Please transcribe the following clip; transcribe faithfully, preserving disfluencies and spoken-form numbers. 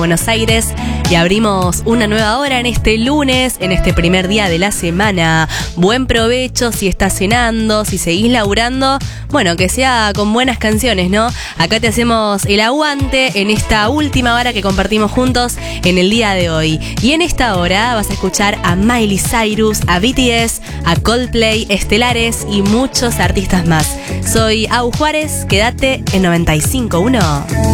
Buenos Aires y abrimos una nueva hora en este lunes, en este primer día de la semana. Buen provecho si estás cenando, si seguís laburando, bueno, que sea con buenas canciones, ¿no? Acá te hacemos el aguante en esta última hora que compartimos juntos en el día de hoy. Y en esta hora vas a escuchar a Miley Cyrus, a B T S, a Coldplay, Estelares y muchos artistas más. Soy Au Juárez, quédate en noventa y cinco punto uno.